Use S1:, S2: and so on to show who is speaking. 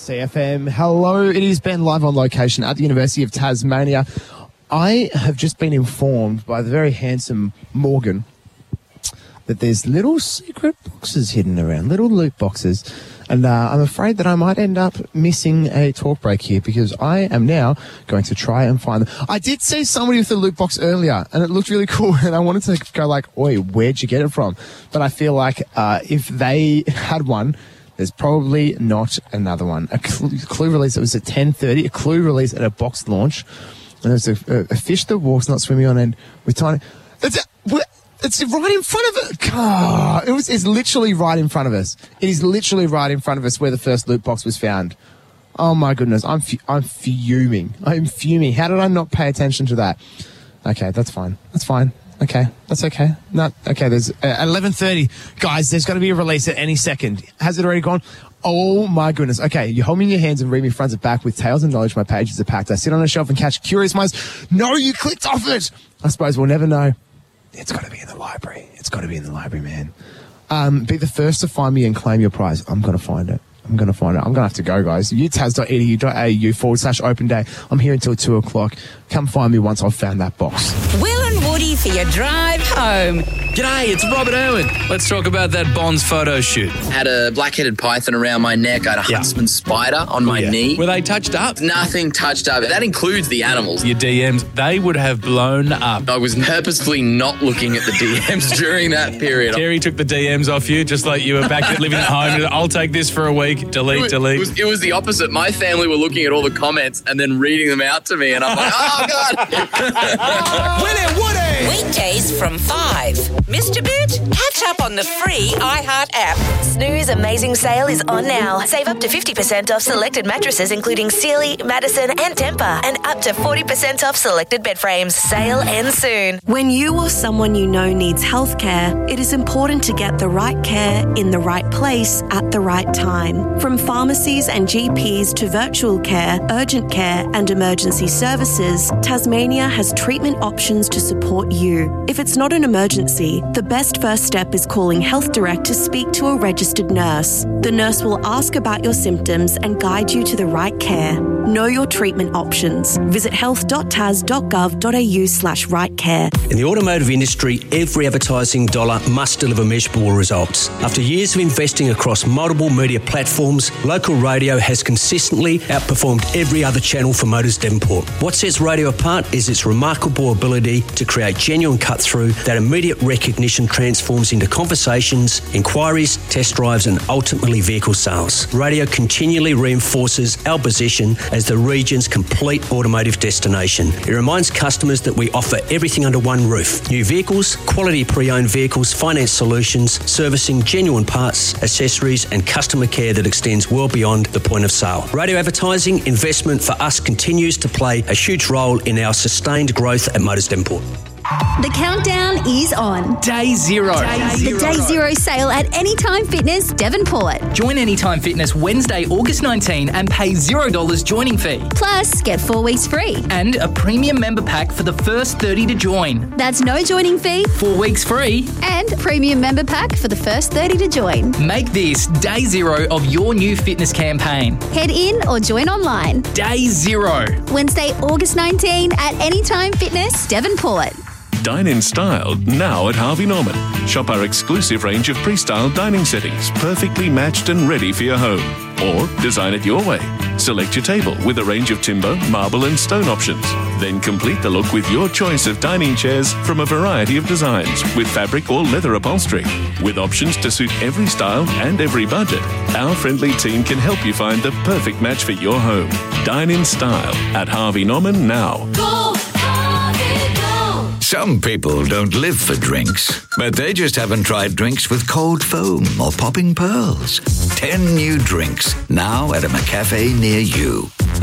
S1: CFM. Hello, it is Ben live on location at the University of Tasmania. I have just been informed by the very handsome Morgan that there's little secret boxes hidden around, little loot boxes. And I'm afraid that I might end up missing a talk break here because I am now going to try and find them. I did see somebody with a loot box earlier and it looked really cool and I wanted to go like, oi, where'd you get it from? But I feel like if they had one, there's probably not another one. A clue release, it was at 10:30, a clue release at a box launch. And there's a fish that walks, not swimming on end with tiny... It's right in front of it. Oh, it's literally right in front of us. It is literally right in front of us where the first loot box was found. Oh my goodness, I'm fuming. I'm fuming. How did I not pay attention to that? Okay, that's fine. That's fine. Okay, that's okay. No, okay. There's 11:30, guys. There's going to be a release at any second. Has it already gone? Oh my goodness. Okay, you hold me in your hands and read me front to back with tales and knowledge. My pages are packed. I sit on a shelf and catch curious minds. No, you clicked off it. I suppose we'll never know. It's got to be in the library. It's got to be in the library, man. Be the first to find me and claim your prize. I'm going to find it. I'm going to find it. I'm going to have to go, guys. utas.edu.au/open day. I'm here until 2 o'clock. Come find me once I've found that box.
S2: Will and Woody for your drive home.
S3: G'day, it's Robert Irwin. Let's talk about that Bonds photo shoot.
S4: Had a black-headed python around my neck. I had a huntsman spider on my knee.
S3: Were they touched up?
S4: Nothing touched up. That includes the animals.
S3: Your DMs, they would have blown up.
S4: I was purposefully not looking at the DMs during that period.
S3: Terry took the DMs off you, just like you were back at living at home. I'll take this for a week. Delete.
S4: It was the opposite. My family were looking at all the comments and then reading them out to me, and I'm like, oh, God.
S2: Will and Woody. Weekdays from 5. Mr. Boot, catch up on the free iHeart app.
S5: Snooze Amazing Sale is on now. Save up to 50% off selected mattresses including Sealy, Madison and Tempur, and up to 40% off selected bed frames. Sale ends soon.
S6: When you or someone you know needs healthcare, it is important to get the right care in the right place at the right time. From pharmacies and GPs to virtual care, urgent care and emergency services, Tasmania has treatment options to support you. If it's not an emergency, the best first step is calling Health Direct to speak to a registered nurse. The nurse will ask about your symptoms and guide you to the right care. Know your treatment options. Visit health.tas.gov.au/right care.
S7: In the automotive industry, every advertising dollar must deliver measurable results. After years of investing across multiple media platforms, local radio has consistently outperformed every other channel for Motors Devonport. What sets radio apart is its remarkable ability to create genuine cut-through that immediate recognition transforms into conversations, inquiries, test drives and ultimately vehicle sales. Radio continually reinforces our position as the region's complete automotive destination. It reminds customers that we offer everything under one roof. New vehicles, quality pre-owned vehicles, finance solutions, servicing, genuine parts, accessories and customer care that extends well beyond the point of sale. Radio advertising investment for us continues to play a huge role in our sustained growth at Motors Devonport.
S8: The countdown is on.
S9: Day zero.
S8: The Day Zero sale at Anytime Fitness Devonport.
S9: Join Anytime Fitness Wednesday, August 19 and pay $0 joining fee.
S8: Plus, get 4 weeks free.
S9: And a premium member pack for the first 30 to join.
S8: That's no joining fee.
S9: 4 weeks free.
S8: And premium member pack for the first 30 to join.
S9: Make this Day Zero of your new fitness campaign.
S8: Head in or join online.
S9: Day Zero.
S8: Wednesday, August 19 at Anytime Fitness Devonport.
S10: Dine in style now at Harvey Norman. Shop our exclusive range of pre-styled dining settings, perfectly matched and ready for your home. Or design it your way. Select your table with a range of timber, marble and stone options. Then complete the look with your choice of dining chairs from a variety of designs with fabric or leather upholstery. With options to suit every style and every budget, our friendly team can help you find the perfect match for your home. Dine in style at Harvey Norman now.
S11: Go, Harvey, go. Some people don't live for drinks, but they just haven't tried drinks with cold foam or popping pearls. 10 new drinks now at a McCafe near you.